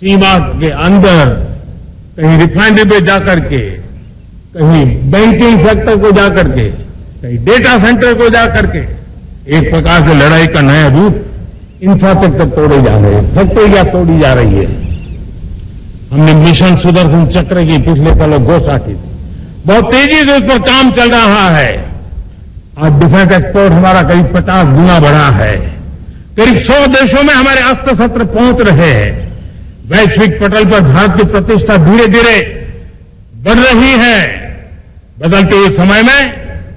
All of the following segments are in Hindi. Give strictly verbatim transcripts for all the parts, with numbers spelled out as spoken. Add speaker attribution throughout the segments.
Speaker 1: सीमा के अंदर कहीं रिफाइनरी पे जाकर के, कहीं बैंकिंग सेक्टर को जाकर के, कहीं डेटा सेंटर को जाकर के एक प्रकार से लड़ाई का नया रूप इंफ्रास्ट्रक्चर तोड़े जा रहे हैं, फैक्ट्रियां तोड़ी जा रही है। हमने मिशन सुदर्शन चक्र की पिछले सालों घोषणा की थी, बहुत तेजी से उस पर काम चल रहा है। आज डिफेंस एक्सपोर्ट हमारा करीब पचास गुना बढ़ा है, करीब सौ देशों में हमारे अस्त्र शस्त्र पहुंच रहे हैं। वैश्विक पटल पर भारत की प्रतिष्ठा धीरे धीरे बढ़ रही है। बदलते हुए समय में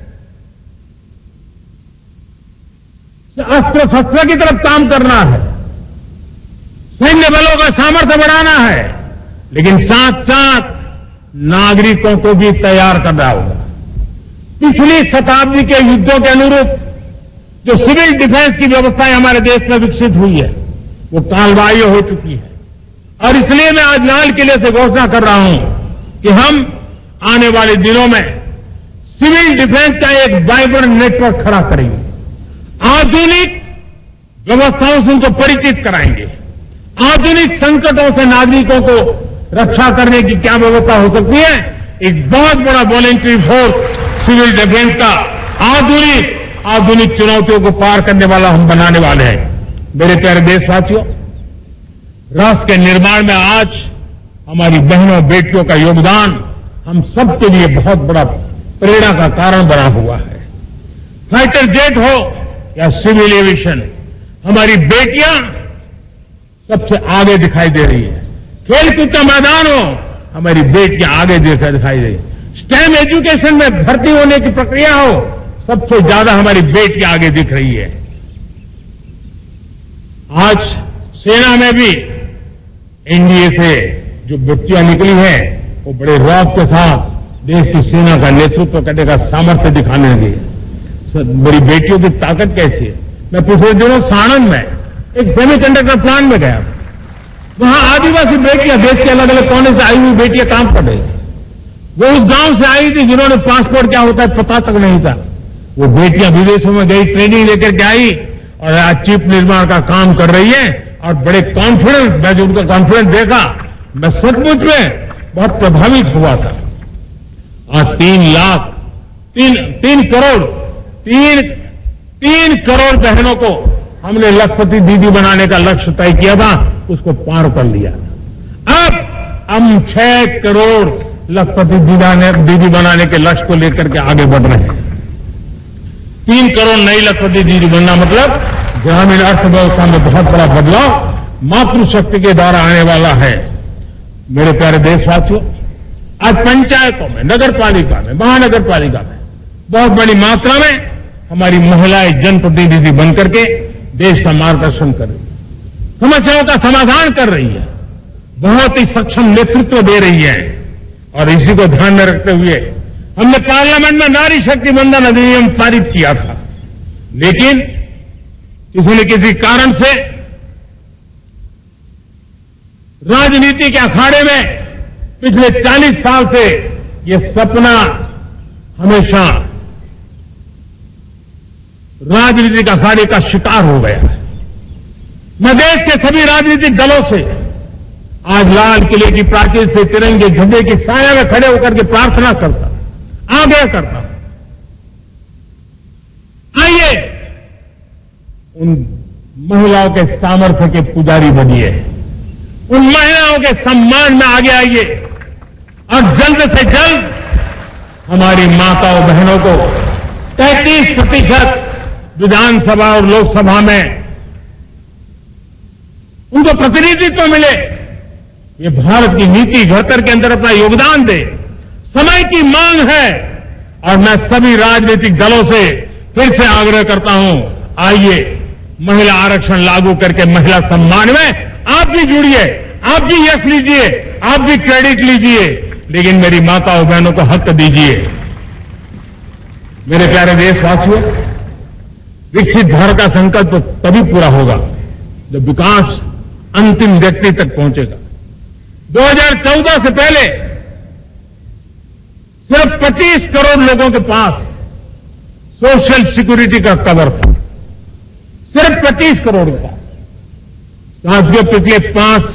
Speaker 1: अस्त्र शस्त्र की तरफ काम करना है, सैन्य बलों का सामर्थ्य बढ़ाना है, लेकिन साथ साथ नागरिकों को भी तैयार करना होगा। पिछली शताब्दी के युद्धों के अनुरूप जो सिविल डिफेंस की व्यवस्थाएं हमारे देश में विकसित हुई है, वो कालबाह्य हो चुकी है। और इसलिए मैं आज लाल किले से घोषणा कर रहा हूं कि हम आने वाले दिनों में सिविल डिफेंस का एक वाइब्रेंट नेटवर्क खड़ा करेंगे, आधुनिक व्यवस्थाओं से उनको परिचित कराएंगे, आधुनिक संकटों से नागरिकों को रक्षा करने की क्या व्यवस्था हो सकती है, एक बहुत बड़ा वॉलेंट्री फोर्स सिविल डिफेंस का आधुनिक आधुनिक चुनौतियों को पार करने वाला हम बनाने वाले हैं। मेरे प्यारे देशवासियों, राष्ट्र के निर्माण में आज हमारी बहनों बेटियों का योगदान हम सबके लिए बहुत बड़ा प्रेरणा का कारण बना हुआ है। फाइटर जेट हो या सिविल एविएशन, हमारी बेटियां सबसे आगे दिखाई दे रही है। खेलकूद का मैदान हो, हमारी बेटियां आगे दिखाई दे रही है। स्टेम एजुकेशन में भर्ती होने की प्रक्रिया हो, सबसे ज्यादा हमारी बेटियां आगे दिख रही है। आज सेना में भी एनडीए से जो बच्चियां निकली हैं, वो बड़े रौब के साथ देश की सेना का नेतृत्व करने का सामर्थ्य दिखाने लगी है। मेरी बेटियों की ताकत कैसी है। मैं पिछले दिनों साणंद में एक सेमीकंडक्टर प्लांट में गया, वहां आदिवासी बेटियां, देश के अलग अलग कोने से आई हुई बेटियां काम कर रही थी। वो उस गांव से आई थी जिन्होंने पासपोर्ट क्या होता है पता तक नहीं था। वो बेटियां विदेशों में गई, ट्रेनिंग लेकर के आई और आज चिप निर्माण का काम कर रही है और बड़े कॉन्फिडेंस, मैं जो उनका कॉन्फिडेंस देखा, मैं सचमुच में बहुत प्रभावित हुआ था। आज तीन लाख तीन तीन करोड़ तीन तीन करोड़ बहनों को हमने लखपति दीदी बनाने का लक्ष्य तय किया था, उसको पार कर लिया। अब हम छह करोड़ लखपति दीदी बनाने के लक्ष्य को लेकर के आगे बढ़ रहे हैं। तीन करोड़ नई लखपति दीदी बनना मतलब ग्रामीण अर्थव्यवस्था में बहुत बड़ा बदलाव मातृशक्ति के द्वारा आने वाला है। मेरे प्यारे देशवासियों, आज पंचायतों में, नगर पालिका में, महानगर पालिका में बहुत बड़ी मात्रा में हमारी महिलाएं जनप्रतिनिधि बनकर के देश का मार्गदर्शन कर रही है, समस्याओं का समाधान कर रही है, बहुत ही सक्षम नेतृत्व दे रही है। और इसी को ध्यान में रखते हुए हमने पार्लियामेंट में नारी शक्ति वंदन अधिनियम पारित किया था, लेकिन किसी न किसी कारण से राजनीति के अखाड़े में पिछले चालीस साल से ये सपना हमेशा राजनीति के अखाड़े का शिकार हो गया है। मैं देश के सभी राजनीतिक दलों से आज लाल किले की प्राचीर से तिरंगे झंडे की छाया में खड़े होकर के प्रार्थना करता, आग्रह करता, आइए उन महिलाओं के सामर्थ्य के पुजारी बनिए, उन महिलाओं के सम्मान में आगे आइए और जल्द से जल्द हमारी माताओं बहनों को तैंतीस प्रतिशत विधानसभा और लोकसभा में उनको प्रतिनिधित्व मिले। ये भारत की नीति घड़तर के अंदर अपना योगदान दे, समय की मांग है। और मैं सभी राजनीतिक दलों से फिर से आग्रह करता हूं, आइए महिला आरक्षण लागू करके महिला सम्मान में आप भी जुड़िए, आप भी यश लीजिए, आप भी क्रेडिट लीजिए, लेकिन मेरी माताओं बहनों को हक दीजिए। मेरे प्यारे देशवासियों, विकसित भारत का संकल्प तभी पूरा होगा जब विकास अंतिम व्यक्ति तक पहुंचेगा। दो हज़ार चौदह से पहले सिर्फ पच्चीस करोड़ लोगों के पास सोशल सिक्योरिटी का कवर था, सिर्फ पच्चीस करोड़ का। साथियों, पिछले पांच